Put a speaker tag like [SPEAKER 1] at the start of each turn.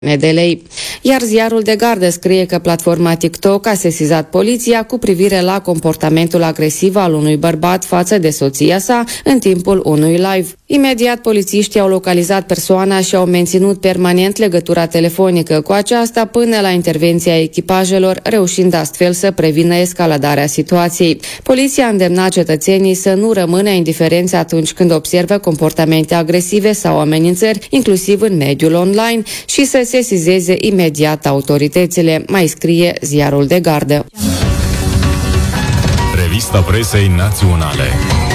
[SPEAKER 1] de lei. Iar ziarul de gardă scrie că platforma TikTok a sesizat poliția cu privire la comportamentul agresiv al unui bărbat față de soția sa în timpul unui live. Imediat polițiștii au localizat persoana și au menținut permanent legătura telefonică cu aceasta până la intervenția echipajelor, reușind astfel să prevină escaladarea situației. Poliția a îndemnat cetățenii să nu rămână indiferenți atunci când observă comportamente agresive sau amenințări, inclusiv în mediul online, și să sesizeze imediat autoritățile, mai scrie ziarul de gardă.
[SPEAKER 2] Revista Presei Naționale.